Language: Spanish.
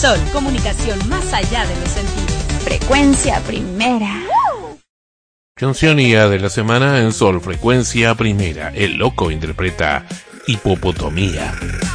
Sol, comunicación más allá de los sentidos. Frecuencia Primera. Cancionía de la semana en Sol Frecuencia Primera. El Loco interpreta Hipopotomía.